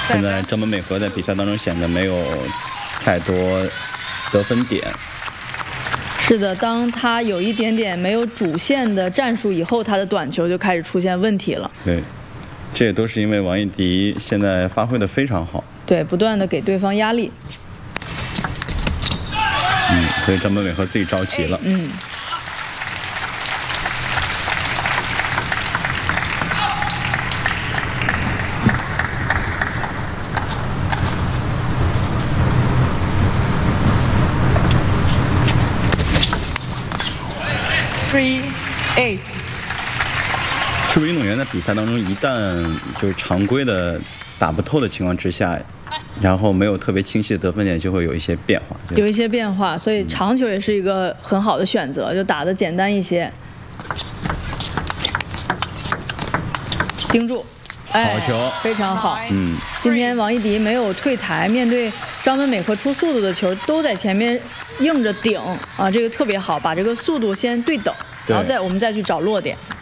现在张本美和在比赛当中显得没有太多得分点。 是的，当他有一点点没有主线的战术以后，他的短球就开始出现问题了。 对，这也都是因为王艺迪现在发挥得非常好。 对，不断的给对方压力。 所以张本美和自己着急了。 3-8。 是不是运动员在比赛当中一旦就是常规的打不透的情况之下，然后没有特别清晰的得分点，就会有一些变化？ 有一些变化，所以长球也是一个很好的选择，就打得简单一些。盯住， 好球， 非常好。今天王艺迪没有退台，面对张本美和出速度的球，都在前面硬着顶啊，这个特别好，把这个速度先对等，然后我们再去找落点。